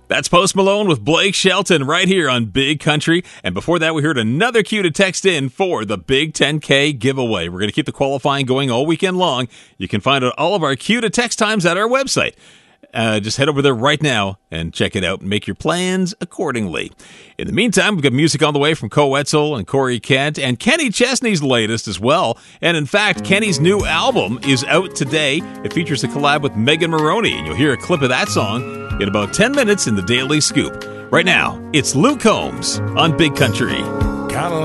That's Post Malone with Blake Shelton right here on Big Country. And before that, we heard another cue to text in for the Big 10K giveaway. We're going to keep the qualifying going all weekend long. You can find out all of our cue to text times at our website. Just head over there right now and check it out and make your plans accordingly. In the meantime, we've got music on the way from Co Wetzel and Corey Kent and Kenny Chesney's latest as well. And in fact, Kenny's new album is out today. It features a collab with Megan Maroney, and you'll hear a clip of that song in about 10 minutes in the Daily Scoop. Right now, it's Luke Combs on Big Country. Kinda